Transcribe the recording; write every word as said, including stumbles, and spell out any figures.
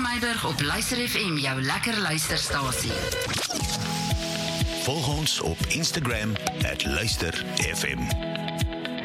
Meiburg op Luister F M, jou lekker luisterstasie. Volg ons op Instagram at Luister F M.